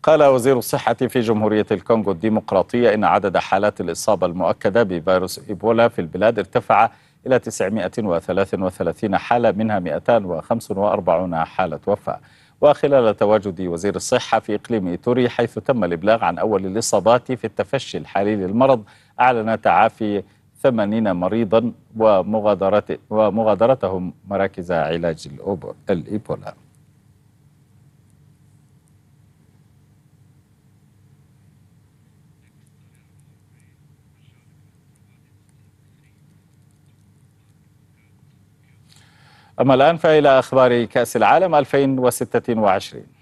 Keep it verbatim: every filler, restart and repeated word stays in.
قال وزير الصحة في جمهورية الكونغو الديمقراطية إن عدد حالات الإصابة المؤكدة بفيروس إيبولا في البلاد ارتفع إلى تسعمائة وثلاثة وثلاثين حالة، منها مئتين وخمسة وأربعين حالة وفاة. وخلال تواجد وزير الصحة في إقليم إيتوري حيث تم الإبلاغ عن أول الإصابات في التفشي الحالي للمرض، أعلن تعافي ثمانين مريضا ومغادرت ومغادرتهم مراكز علاج الإيبولا. أما الآن فإلى أخبار كأس العالم ألفين وستة وعشرين.